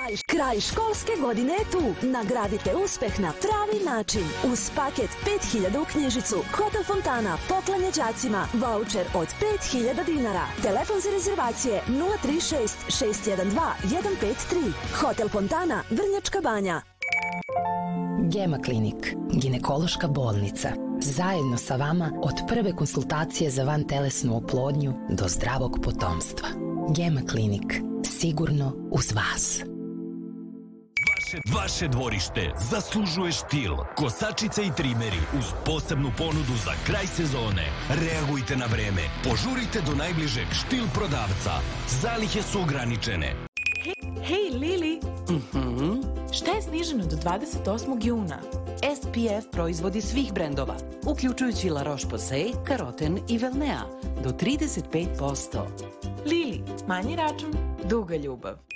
Kraj školske godine je tu. Nagradite uspeh na pravi način. Uz paket 5000 u knjižicu, Hotel Fontana poklanja đacima vaučer od 5000 dinara. Telefon za rezervacije 036 612 153. Hotel Fontana, Vrnjačka Banja. Gema klinik, ginekološka bolnica. Zajedno sa vama od prve konsultacije za vantelesnu oplodnju do zdravog potomstva. Gema klinik, sigurno uz vas. Vaše dvorište zaslužuje štil. Kosačice i trimeri uz posebnu ponudu za kraj sezone. Reagujte na vreme. Požurite do najbližeg štil prodavca. Zalihe su ograničene. Hej, Lili! Šta je sniženo do 28. juna? SPF proizvodi svih brendova, uključujući La Roche-Posay, Karoten i Velnea, do 35%. Lili, manji račun, duga ljubav.